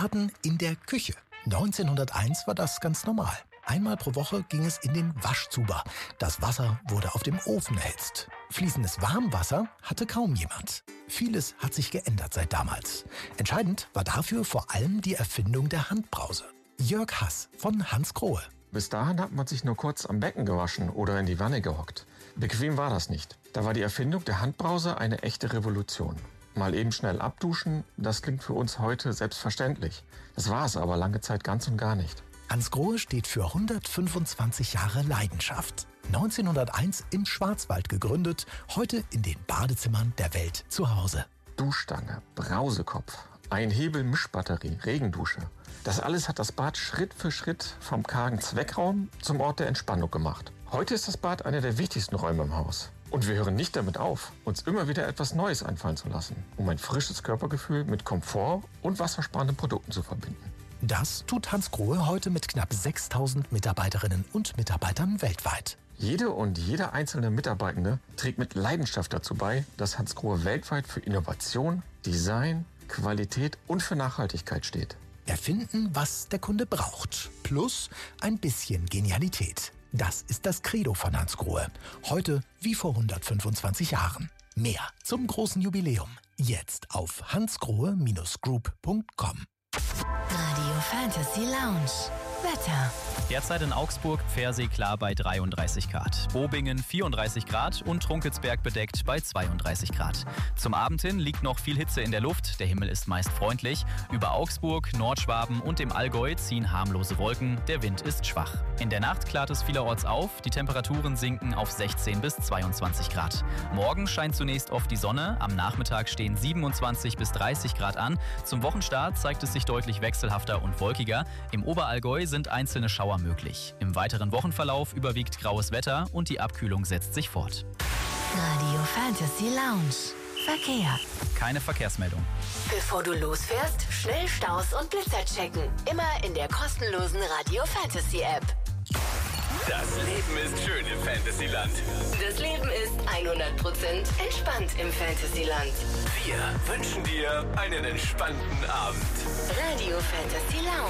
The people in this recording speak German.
Baden in der Küche. 1901 war das ganz normal. Einmal pro Woche ging es in den Waschzuber. Das Wasser wurde auf dem Ofen erhitzt. Fließendes Warmwasser hatte kaum jemand. Vieles hat sich geändert seit damals. Entscheidend war dafür vor allem die Erfindung der Handbrause. Jörg Hass von Hans Grohe. Bis dahin hat man sich nur kurz am Becken gewaschen oder in die Wanne gehockt. Bequem war das nicht. Da war die Erfindung der Handbrause eine echte Revolution. Mal eben schnell abduschen, das klingt für uns heute selbstverständlich. Das war es aber lange Zeit ganz und gar nicht. Hans Grohe steht für 125 Jahre Leidenschaft. 1901 im Schwarzwald gegründet, heute in den Badezimmern der Welt zu Hause. Duschstange, Brausekopf, Einhebel-Mischbatterie, Regendusche. Das alles hat das Bad Schritt für Schritt vom kargen Zweckraum zum Ort der Entspannung gemacht. Heute ist das Bad einer der wichtigsten Räume im Haus. Und wir hören nicht damit auf, uns immer wieder etwas Neues einfallen zu lassen, um ein frisches Körpergefühl mit Komfort und wassersparenden Produkten zu verbinden. Das tut Hans Grohe heute mit knapp 6.000 Mitarbeiterinnen und Mitarbeitern weltweit. Jede und jeder einzelne Mitarbeitende trägt mit Leidenschaft dazu bei, dass Hans Grohe weltweit für Innovation, Design, Qualität und für Nachhaltigkeit steht. Erfinden, was der Kunde braucht. Plus ein bisschen Genialität. Das ist das Credo von Hans Grohe. Heute wie vor 125 Jahren. Mehr zum großen Jubiläum. Jetzt auf hansgrohe-group.com. Radio Fantasy Lounge. Wetter. Derzeit in Augsburg, Pfersee klar bei 33 Grad. Bobingen 34 Grad und Trunkelsberg bedeckt bei 32 Grad. Zum Abend hin liegt noch viel Hitze in der Luft. Der Himmel ist meist freundlich. Über Augsburg, Nordschwaben und dem Allgäu ziehen harmlose Wolken. Der Wind ist schwach. In der Nacht klart es vielerorts auf. Die Temperaturen sinken auf 16 bis 22 Grad. Morgen scheint zunächst oft die Sonne. Am Nachmittag stehen 27 bis 30 Grad an. Zum Wochenstart zeigt es sich deutlich wechselhafter und wolkiger. Im Oberallgäu sind einzelne Schauer möglich. Im weiteren Wochenverlauf überwiegt graues Wetter und die Abkühlung setzt sich fort. Radio Fantasy Lounge. Verkehr. Keine Verkehrsmeldung. Bevor du losfährst, schnell Staus und Blitzer checken. Immer in der kostenlosen Radio Fantasy App. Das Leben ist schön im Fantasyland. Das Leben ist 100% entspannt im Fantasyland. Wir wünschen dir einen entspannten Abend. Radio Fantasy Lounge.